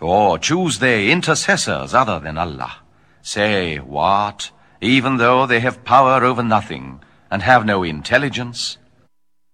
Or choose they intercessors other than Allah? Say, what? Even though they have power over nothing, and have no intelligence,